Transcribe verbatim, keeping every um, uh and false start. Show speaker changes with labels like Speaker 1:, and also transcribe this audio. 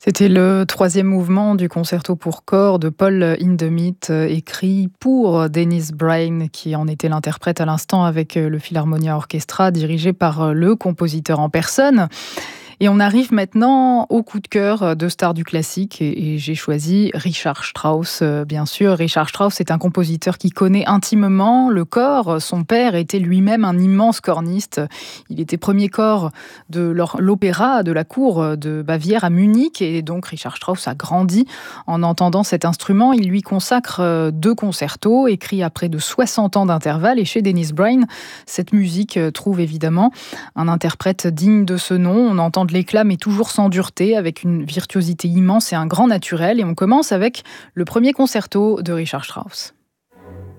Speaker 1: C'était le troisième mouvement du concerto pour corps de Paul Hindemith, euh, écrit pour Dennis Brain, qui en était l'interprète à l'instant avec euh, le Philharmonia Orchestra, dirigé par euh, le compositeur en personne. Et on arrive maintenant au coup de cœur de stars du classique et, et j'ai choisi Richard Strauss, euh, bien sûr. Richard Strauss est un compositeur qui connaît intimement le corps. Son père était lui-même un immense corniste. Il était premier corps de l'or- l'opéra de la cour de Bavière à Munich et donc Richard Strauss a grandi en entendant cet instrument. Il lui consacre euh, deux concertos écrits après de soixante ans d'intervalle et chez Dennis Brain, cette musique euh, trouve évidemment un interprète digne de ce nom. On entend de l'éclat, mais toujours sans dureté, avec une virtuosité immense et un grand naturel. Et on commence avec le premier concerto de Richard Strauss.